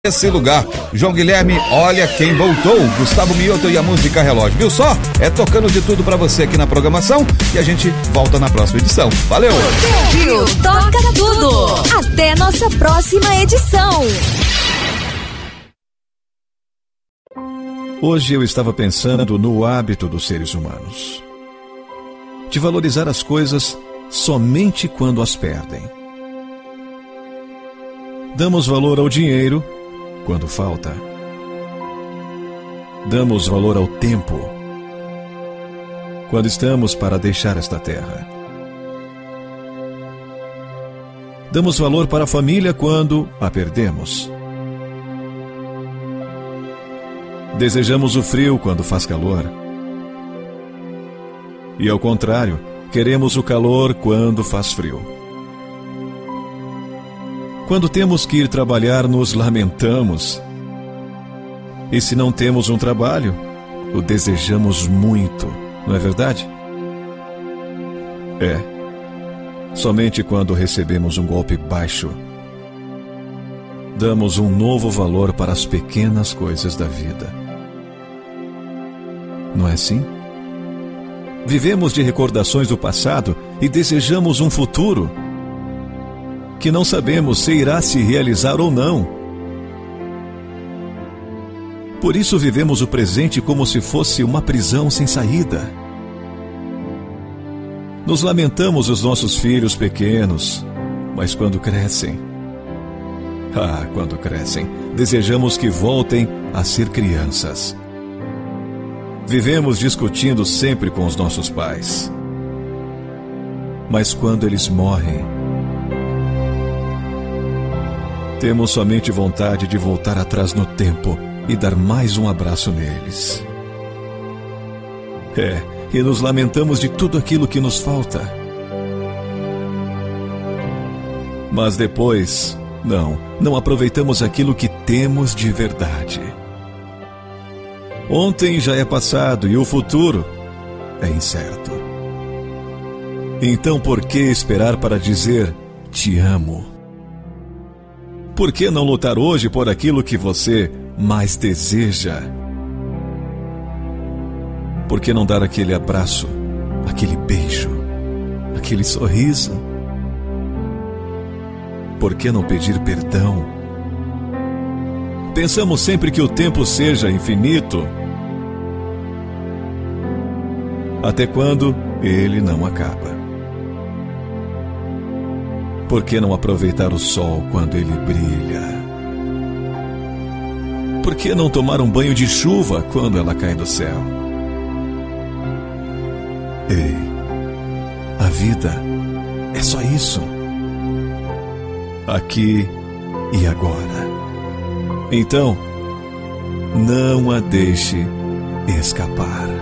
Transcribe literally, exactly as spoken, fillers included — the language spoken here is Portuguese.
Esse lugar, João Guilherme, olha quem voltou, Gustavo Mioto e a música Relógio, viu só? É tocando de tudo pra você aqui na programação e a gente volta na próxima edição. Valeu! Você ouviu? Toca tudo! Até nossa próxima edição! Hoje eu estava pensando no hábito dos seres humanos, de valorizar as coisas somente quando as perdem. Damos valor ao dinheiro quando falta. Damos valor ao tempo quando estamos para deixar esta terra. Damos valor para a família quando a perdemos. Desejamos o frio quando faz calor. E ao contrário, queremos o calor quando faz frio. Quando temos que ir trabalhar, nos lamentamos. E se não temos um trabalho, o desejamos muito, não é verdade? É. Somente quando recebemos um golpe baixo, damos um novo valor para as pequenas coisas da vida. Não é assim? Vivemos de recordações do passado e desejamos um futuro que não sabemos se irá se realizar ou não. Por isso vivemos o presente como se fosse uma prisão sem saída. Nos lamentamos os nossos filhos pequenos, mas quando crescem, ah, quando crescem, desejamos que voltem a ser crianças. Vivemos discutindo sempre com os nossos pais. Mas quando eles morrem, temos somente vontade de voltar atrás no tempo e dar mais um abraço neles. É, e nos lamentamos de tudo aquilo que nos falta. Mas depois, não, não aproveitamos aquilo que temos de verdade. Ontem já é passado e o futuro é incerto. Então por que esperar para dizer te amo? Por que não lutar hoje por aquilo que você mais deseja? Por que não dar aquele abraço, aquele beijo, aquele sorriso? Por que não pedir perdão? Pensamos sempre que o tempo seja infinito. Até quando ele não acaba. Por que não aproveitar o sol quando ele brilha? Por que não tomar um banho de chuva quando ela cai do céu? Ei, a vida é só isso. Aqui e agora. Então, não a deixe escapar.